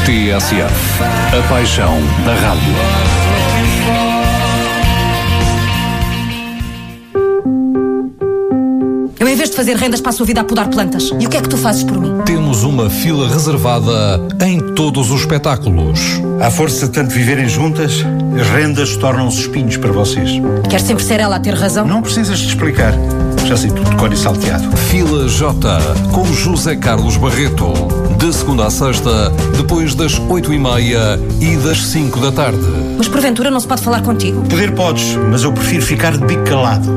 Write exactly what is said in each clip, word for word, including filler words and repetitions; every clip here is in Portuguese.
T S F, a paixão da rádio. Eu, em vez de fazer rendas, passo a vida a podar plantas. E o que é que tu fazes por mim? Temos uma fila reservada em todos os espetáculos. À força de tanto viverem juntas, as rendas tornam-se espinhos para vocês. Quer sempre ser ela a ter razão? Não precisas de explicar. Já sei tudo de cor e salteado. Fila J, com José Carlos Barreto. De segunda a sexta, depois das oito e meia e das cinco da tarde. Mas porventura não se pode falar contigo? Poder podes, mas eu prefiro ficar de bico calado.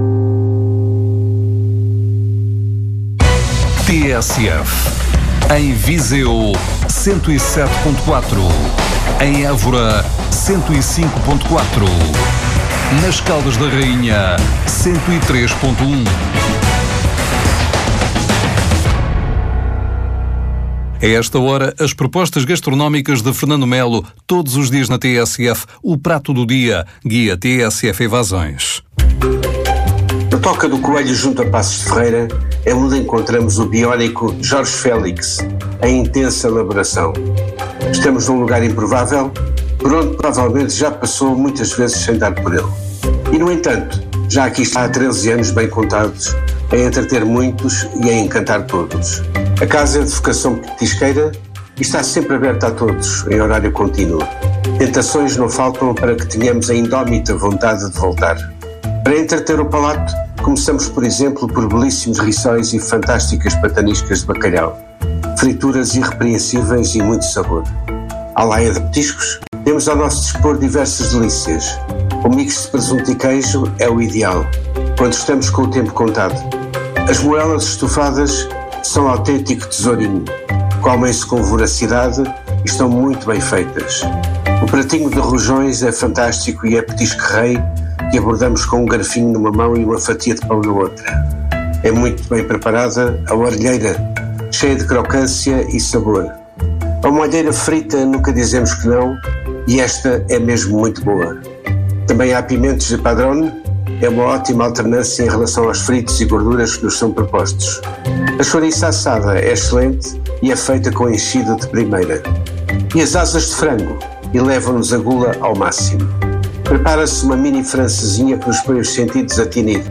T S F. Em Viseu, cento e sete ponto quatro. Em Évora, cento e cinco ponto quatro. Nas Caldas da Rainha, cento e três ponto um. A esta hora, as propostas gastronómicas de Fernando Melo, todos os dias na T S F, o prato do dia, guia T S F Evasões. Na Toca do Coelho, junto a Passos de Ferreira, é onde encontramos o biónico Jorge Félix, em intensa elaboração. Estamos num lugar improvável, por onde provavelmente já passou muitas vezes sem dar por ele. E, no entanto, já aqui está há treze anos bem contados, a entreter muitos e a encantar todos. A casa é de vocação petisqueira e está sempre aberta a todos, em horário contínuo. Tentações não faltam para que tenhamos a indómita vontade de voltar. Para entreter o palato, começamos, por exemplo, por belíssimos rissóis e fantásticas pataniscas de bacalhau. Frituras irrepreensíveis e muito sabor. À laia de petiscos, temos ao nosso dispor diversas delícias. O mix de presunto e queijo é o ideal, quando estamos com o tempo contado. As moelas estofadas são autêntico tesourinho. Comem-se com voracidade e estão muito bem feitas. O pratinho de rojões é fantástico e é petisco rei, que abordamos com um garfinho numa mão e uma fatia de pão na outra. É muito bem preparada a orelheira, cheia de crocância e sabor. A molheira frita nunca dizemos que não, e esta é mesmo muito boa. Também há pimentos de padrão, é uma ótima alternância em relação aos fritos e gorduras que nos são propostos. A chouriça assada é excelente e é feita com enchido de primeira. E as asas de frango elevam-nos a gula ao máximo. Prepara-se uma mini francesinha que nos põe os sentidos a tinir.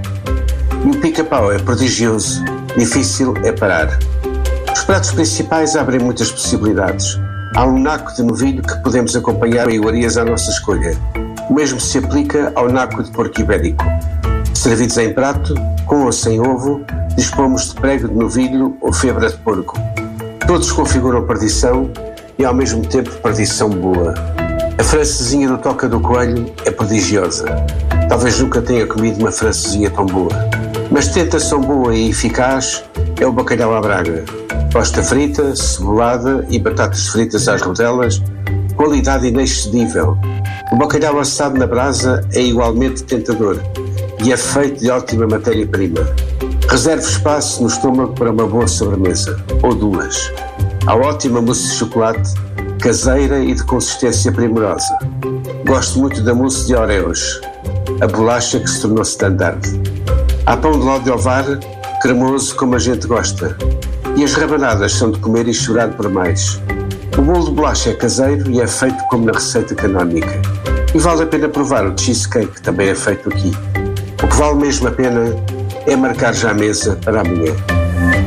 E o pica-pau é prodigioso, difícil é parar. Os pratos principais abrem muitas possibilidades. Há um naco de novilho que podemos acompanhar em iguarias à nossa escolha. O mesmo se aplica ao naco de porco ibérico. Servidos em prato, com ou sem ovo, dispomos de prego de novilho ou febra de porco. Todos configuram perdição e ao mesmo tempo perdição boa. A francesinha do Toca do Coelho é prodigiosa. Talvez nunca tenha comido uma francesinha tão boa. Mas tentação boa e eficaz é o bacalhau à Braga. Posta frita, cebolada e batatas fritas às rodelas, qualidade inexcedível. O bacalhau assado na brasa é igualmente tentador e é feito de ótima matéria-prima. Reserve espaço no estômago para uma boa sobremesa, ou duas. Há ótima mousse de chocolate, caseira e de consistência primorosa. Gosto muito da mousse de Oreos, a bolacha que se tornou standard. Há pão de ló de ovar, cremoso como a gente gosta. E as rabanadas são de comer e chorar por mais. O bolo de bolacha é caseiro e é feito como na receita canónica. E vale a pena provar o cheesecake, que também é feito aqui. O que vale mesmo a pena é marcar já a mesa para amanhã.